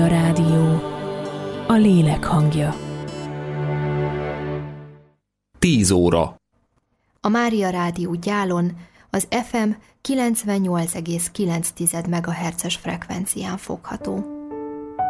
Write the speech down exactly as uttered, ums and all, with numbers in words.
Mária Rádió, a lélek hangja. Tíz óra. A Mária Rádió Gyálon az ef em kilencvennyolc egész kilenc megahertzes frekvencián fogható.